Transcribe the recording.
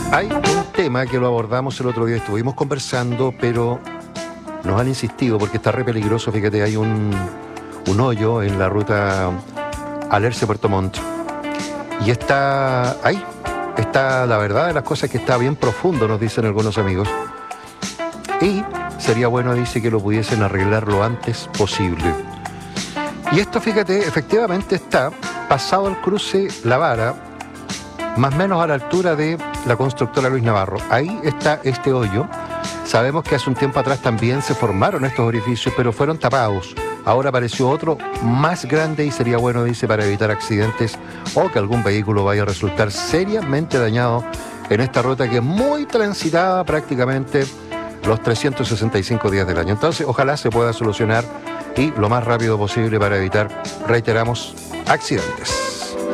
Hay un tema que lo abordamos el otro día, estuvimos conversando, pero nos han insistido porque está re peligroso. Fíjate, hay un hoyo en la ruta Alerce-Puerto Montt. Y está ahí, está la verdad de las cosas, que está bien profundo, nos dicen algunos amigos. Y sería bueno, dice, que lo pudiesen arreglar lo antes posible. Y esto, fíjate, efectivamente está pasado el cruce La Vara, más o menos a la altura de la constructora Luis Navarro. Ahí está este hoyo. Sabemos que hace un tiempo atrás también se formaron estos orificios, pero fueron tapados. Ahora apareció otro más grande y sería bueno, dice, para evitar accidentes o que algún vehículo vaya a resultar seriamente dañado en esta ruta que es muy transitada prácticamente los 365 días del año. Entonces, ojalá se pueda solucionar y lo más rápido posible para evitar, reiteramos, accidentes.